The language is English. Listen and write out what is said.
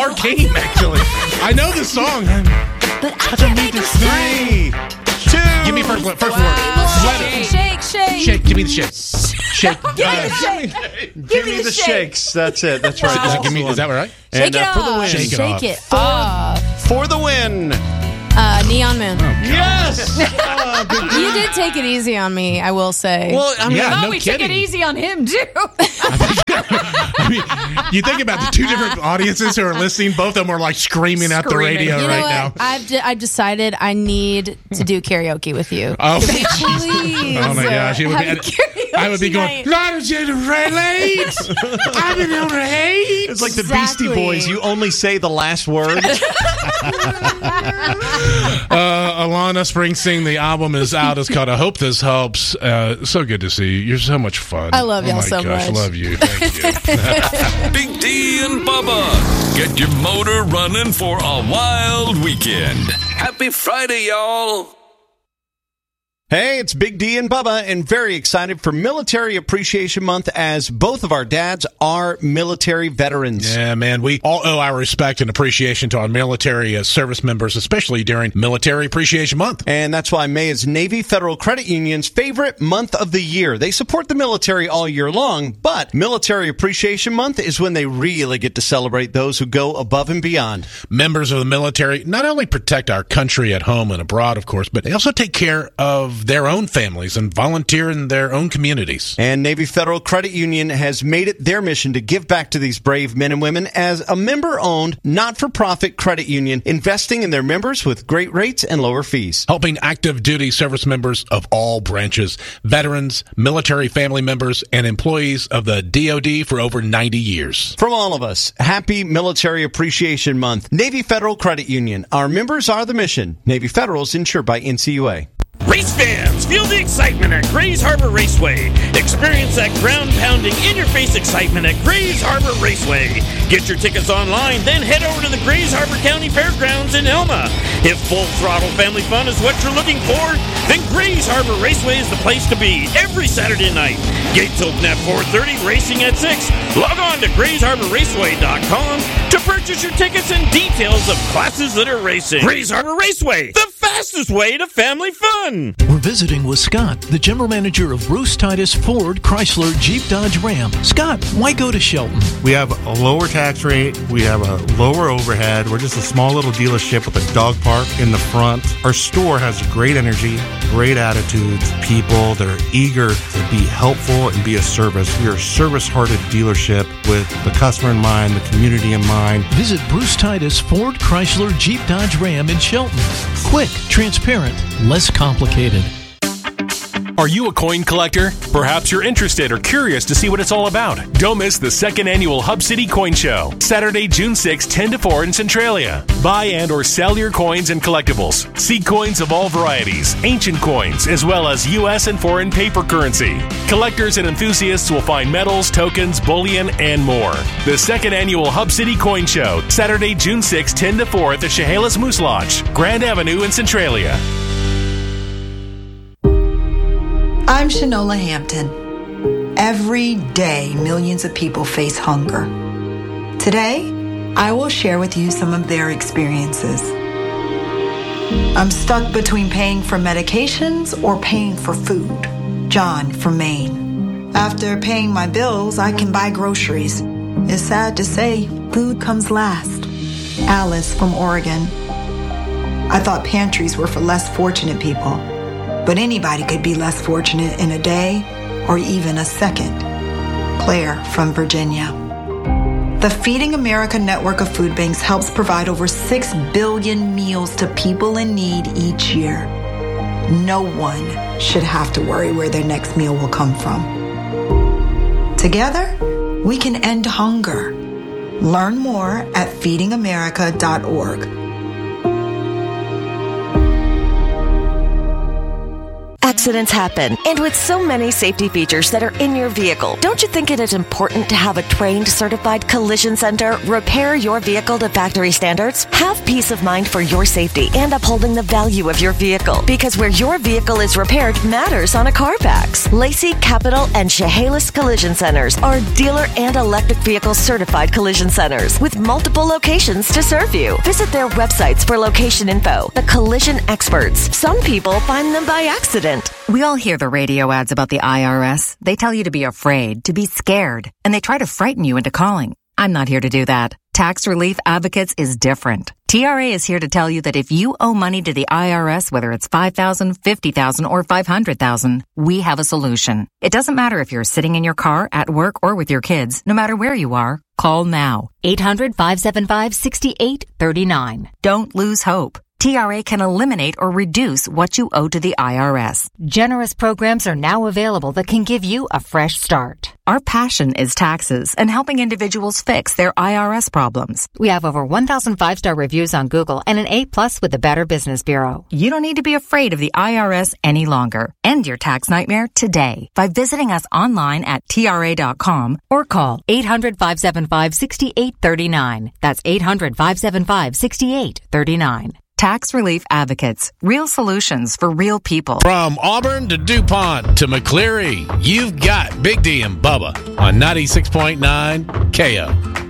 Mark Haim, actually. I know the song. But I can't make this 3, 2. Give me first word. Shake. Give me the shake. Shake. Give me the shakes. That's it. That's right. Is that right? Shake it for the off. win. Shake it off. For the win. Neon Moon. Yes. You did take it easy on me, I will say. Well, I mean, no we kidding. took it easy on him, too. I mean, you think about the two different audiences who are listening. Both of them are like screaming at the radio you know right what? now. I've decided I need to do karaoke with you. Oh, Please. oh my gosh! It would have a be, karaoke I would be going. night. I've been on the hate. it's like the Beastie Exactly. Boys. You only say the last word. Alana Springsteen, the album is out. It's called I Hope This Helps. So good to see you. You're so much fun. I love y'all my so gosh, much. Love you. Thank you. Big D and Bubba. Get your motor running for a wild weekend. Happy Friday, y'all. Hey, it's Big D and Bubba, and very excited for Military Appreciation Month as both of our dads are military veterans. Yeah, man, we all owe our respect and appreciation to our military service members, especially during Military Appreciation Month. And that's why May is Navy Federal Credit Union's favorite month of the year. They support the military all year long, but Military Appreciation Month is when they really get to celebrate those who go above and beyond. Members of the military not only protect our country at home and abroad, of course, but they also take care of their own families and volunteer in their own communities. And Navy Federal Credit Union has made it their mission to give back to these brave men and women as a member-owned, not-for-profit credit union, investing in their members with great rates and lower fees. Helping active duty service members of all branches, veterans, military family members, and employees of the DoD for over 90 years. From all of us, happy Military Appreciation Month. Navy Federal Credit Union. Our members are the mission. Navy Federal is insured by NCUA. Race fans, feel the excitement at Grays Harbor Raceway. Experience that ground-pounding, in-your-face excitement at Grays Harbor Raceway. Get your tickets online, then head over to the Grays Harbor County Fairgrounds in Elma. If full-throttle family fun is what you're looking for, then Grays Harbor Raceway is the place to be every Saturday night. Gates open at 4:30, racing at 6. Log on to GraysHarborRaceway.com to purchase your tickets and details of classes that are racing. Grays Harbor Raceway, the fastest way to family fun. We're visiting with Scott, the general manager of Bruce Titus Ford Chrysler Jeep Dodge Ram. Scott, why go to Shelton? We have a lower tax rate. We have a lower overhead. We're just a small little dealership with a dog park in the front. Our store has great energy, great attitudes, people that are eager to be helpful and be a service. We are a service-hearted dealership with the customer in mind, the community in mind. Visit Bruce Titus Ford Chrysler Jeep Dodge Ram in Shelton. Quick, transparent, less complicated. Are you a coin collector? Perhaps you're interested or curious to see what it's all about. Don't miss the second annual Hub City Coin Show, Saturday, June 6, 10 to 4 in Centralia. Buy and or sell your coins and collectibles. See coins of all varieties, ancient coins, as well as U.S. and foreign paper currency. Collectors and enthusiasts will find medals, tokens, bullion, and more. The second annual Hub City Coin Show, Saturday, June 6, 10 to 4 at the Chehalis Moose Lodge, Grand Avenue in Centralia. I'm Shanola Hampton. Every day, millions of people face hunger. Today, I will share with you some of their experiences. I'm stuck between paying for medications or paying for food. John from Maine. After paying my bills, I can buy groceries. It's sad to say, food comes last. Alice from Oregon. I thought pantries were for less fortunate people. But anybody could be less fortunate in a day or even a second. Claire from Virginia. The Feeding America network of food banks helps provide over 6 billion meals to people in need each year. No one should have to worry where their next meal will come from. Together, we can end hunger. Learn more at feedingamerica.org. At accidents happen, and with so many safety features that are in your vehicle, don't you think it is important to have a trained, certified collision center repair your vehicle to factory standards? Have peace of mind for your safety and upholding the value of your vehicle, because where your vehicle is repaired matters on a Carfax. Lacey, Capital, and Chehalis Collision Centers are dealer and electric vehicle certified collision centers with multiple locations to serve you. Visit their websites for location info. The Collision Experts. Some people find them by accident. We all hear the radio ads about the IRS. They tell you to be afraid, to be scared, and they try to frighten you into calling. I'm not here to do that. Tax Relief Advocates is different. TRA is here to tell you that if you owe money to the IRS, whether it's $5,000, $50,000, or $500,000, we have a solution. It doesn't matter if you're sitting in your car, at work, or with your kids. No matter where you are, call now. 800-575-6839. Don't lose hope. TRA can eliminate or reduce what you owe to the IRS. Generous programs are now available that can give you a fresh start. Our passion is taxes and helping individuals fix their IRS problems. We have over 1,000 5-star reviews on Google and an A+ with the Better Business Bureau. You don't need to be afraid of the IRS any longer. End your tax nightmare today by visiting us online at TRA.com or call 800-575-6839. That's 800-575-6839. Tax Relief Advocates. Real solutions for real people. From Auburn to DuPont to McCleary, you've got Big D and Bubba on 96.9 KO.